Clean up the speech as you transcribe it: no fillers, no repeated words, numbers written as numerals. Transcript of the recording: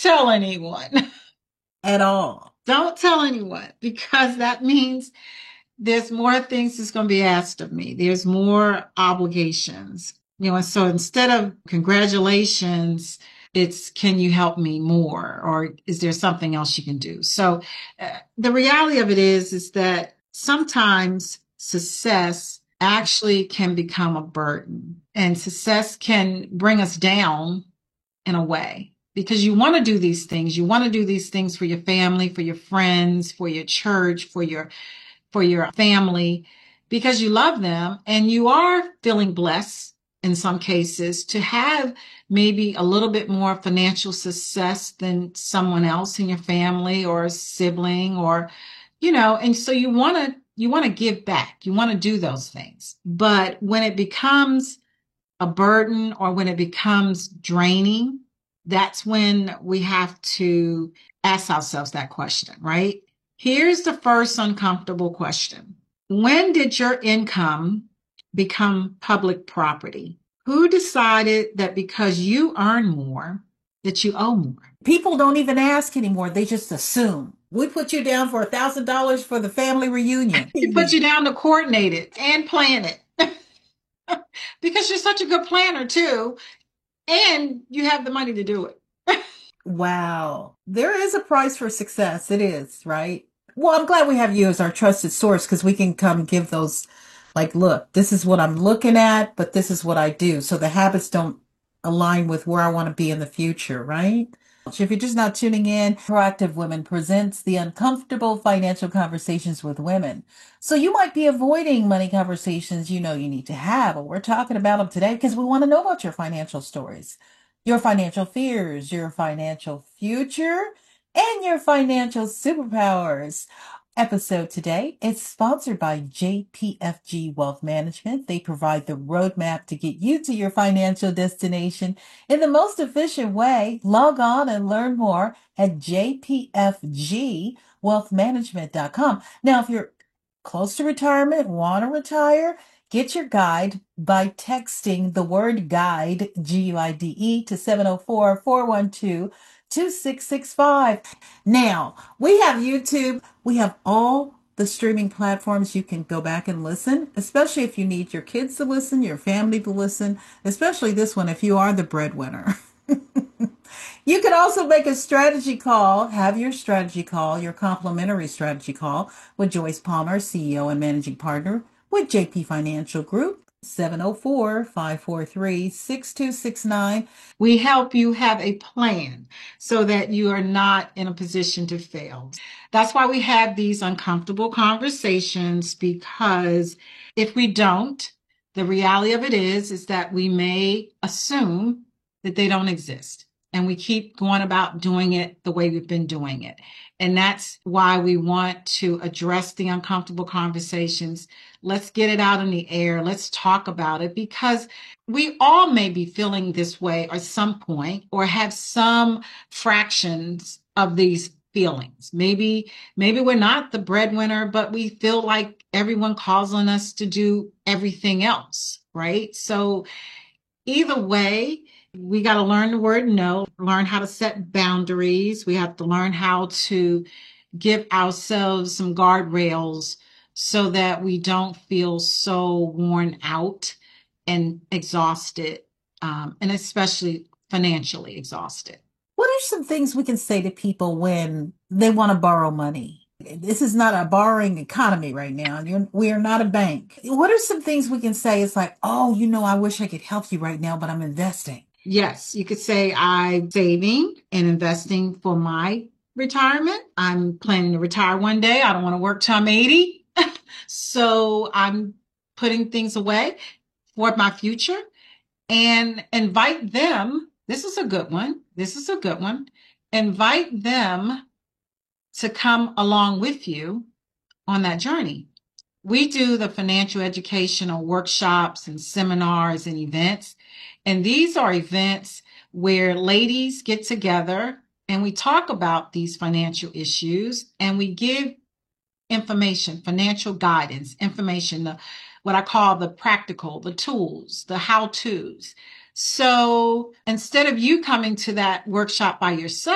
tell anyone. At all. Don't tell anyone, because that means there's more things that's going to be asked of me. There's more obligations. And so instead of congratulations, it's, can you help me more? Or is there something else you can do? So the reality of it is that sometimes success actually can become a burden, and success can bring us down in a way, because you want to do these things. You want to do these things for your family, for your friends, for your church, for your family, because you love them, and you are feeling blessed in some cases to have maybe a little bit more financial success than someone else in your family or a sibling, or and so you want to give back. You want to do those things. But when it becomes a burden, or when it becomes draining, that's when we have to ask ourselves that question, right? Here's the first uncomfortable question. When did your income become public property? Who decided that because you earn more, that you owe more? People don't even ask anymore. They just assume. We put you down for $1,000 for the family reunion. They put you down to coordinate it and plan it because you're such a good planner too, and you have the money to do it. Wow. There is a price for success. It is, right? Well, I'm glad we have you as our trusted source, because we can come give those, like, look, this is what I'm looking at, but this is what I do. So the habits don't align with where I want to be in the future, right? If you're just not tuning in, Proactive Women presents the uncomfortable financial conversations with women. So you might be avoiding money conversations you know you need to have, but we're talking about them today because we want to know about your financial stories, your financial fears, your financial future, and your financial superpowers. Episode today is sponsored by JPFG Wealth Management. They provide the roadmap to get you to your financial destination in the most efficient way. Log on and learn more at jpfgwealthmanagement.com. Now, if you're close to retirement, want to retire, get your guide by texting the word guide, GUIDE, to 704-412-2665. Now, we have YouTube. We have all the streaming platforms. You can go back and listen, especially if you need your kids to listen, your family to listen, especially this one if you are the breadwinner. You can also make a strategy call, have your strategy call, your complimentary strategy call with Joyce Palmer, CEO and managing partner with JP Financial Group, 704-543-6269. We help you have a plan so that you are not in a position to fail. That's why we have these uncomfortable conversations, because if we don't, the reality of it is that we may assume that they don't exist. And we keep going about doing it the way we've been doing it. And that's why we want to address the uncomfortable conversations. Let's get it out in the air. Let's talk about it, because we all may be feeling this way at some point, or have some fractions of these feelings. Maybe we're not the breadwinner, but we feel like everyone calls on us to do everything else, right? So either way, we got to learn the word no, learn how to set boundaries. We have to learn how to give ourselves some guardrails so that we don't feel so worn out and exhausted, and especially financially exhausted. What are some things we can say to people when they want to borrow money? This is not a borrowing economy right now. We are not a bank. What are some things we can say? It's like, oh, I wish I could help you right now, but I'm investing. Yes, you could say I'm saving and investing for my retirement. I'm planning to retire one day. I don't want to work till I'm 80. So I'm putting things away for my future, and invite them. This is a good one. This is a good one. Invite them to come along with you on that journey. We do the financial educational workshops and seminars and events. And these are events where ladies get together and we talk about these financial issues, and we give information, financial guidance, information, what I call the practical, the tools, the how-tos. So instead of you coming to that workshop by yourself,